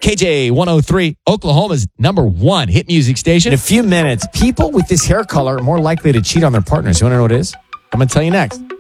KJ 103, Oklahoma's #1 hit music station. In a few minutes, people with this hair color are more likely to cheat on their partners. You want to know what it is? I'm going to tell you next.